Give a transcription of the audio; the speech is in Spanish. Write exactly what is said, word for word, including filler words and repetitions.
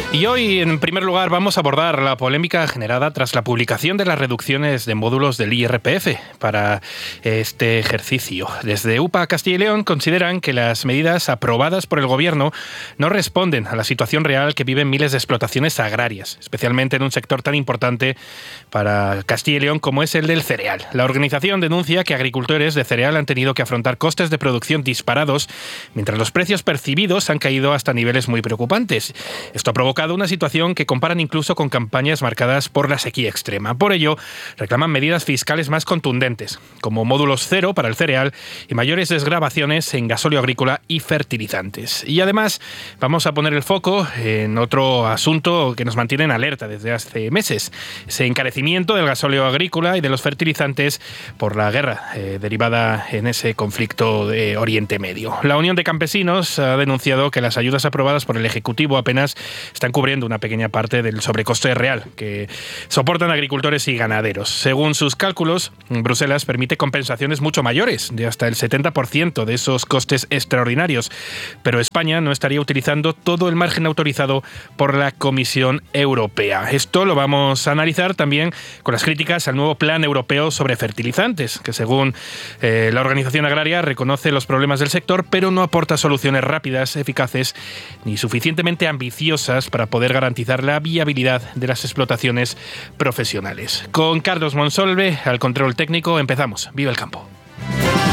Y hoy, en primer lugar, vamos a abordar la polémica generada tras la publicación de las reducciones de módulos del I R P F para este ejercicio. Desde U P A Castilla y León consideran que las medidas aprobadas por el Gobierno no responden a la situación real que viven miles de explotaciones agrarias, especialmente en un sector tan importante para Castilla y León como es el del cereal. La organización denuncia que agricultores de cereal han tenido que afrontar costes de producción disparados, mientras los precios percibidos han caído hasta niveles muy preocupantes. Esto ha provocado una situación que comparan incluso con campañas marcadas por la sequía extrema. Por ello, reclaman medidas fiscales más contundentes, como módulos cero para el cereal y mayores desgravaciones en gasóleo agrícola y fertilizantes. Y además, vamos a poner el foco en otro asunto que nos mantiene en alerta desde hace meses: ese encarecimiento del gasóleo agrícola y de los fertilizantes por la guerra eh, derivada en ese conflicto de Oriente Medio. La Unión de Campesinos ha denunciado que las ayudas aprobadas por el Ejecutivo apenas están cubriendo una pequeña parte del sobrecoste real que soportan agricultores y ganaderos. Según sus cálculos, Bruselas permite compensaciones mucho mayores, de hasta el setenta por ciento de esos costes extraordinarios, pero España no estaría utilizando todo el margen autorizado por la Comisión Europea. Esto lo vamos a analizar también con las críticas al nuevo Plan Europeo sobre fertilizantes, que según eh, la organización agraria reconoce los problemas del sector, pero no aporta soluciones rápidas, eficaces ni suficientemente ambiciosas para poder garantizar la viabilidad de las explotaciones profesionales. Con Carlos Monsalve al control técnico, empezamos. ¡Viva el campo!